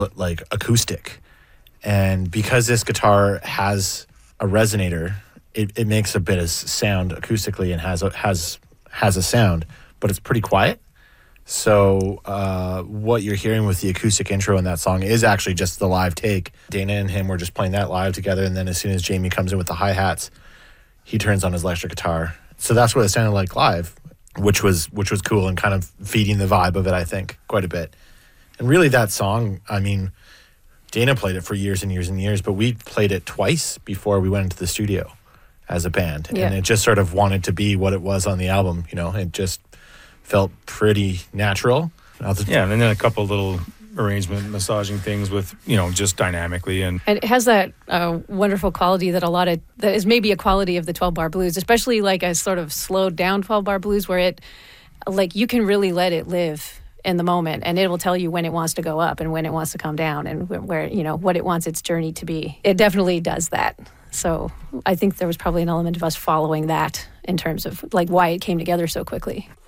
like acoustic. And because this guitar has a resonator, it makes a bit of sound acoustically and has a sound, but it's pretty quiet. So what you're hearing with the acoustic intro in that song is actually just the live take. Dana and him were just playing that live together, and then as soon as Jamie comes in with the hi-hats, he turns on his electric guitar. So that's what it sounded like live, which was cool and kind of feeding the vibe of it, I think, quite a bit. And really that song, I mean, Dana played it for years and years and years, but we played it twice before we went into the studio as a band. Yeah. And it just sort of wanted to be what it was on the album, you know. It just felt pretty natural. Yeah, and then a couple little arrangement massaging things with, you know, just dynamically. And it has that wonderful quality that that is maybe a quality of the 12-bar blues, especially like a sort of slowed down 12-bar blues where it, like, you can really let it live in the moment, and it will tell you when it wants to go up and when it wants to come down and where, you know, what it wants its journey to be. It definitely does that. So I think there was probably an element of us following that in terms of like why it came together so quickly.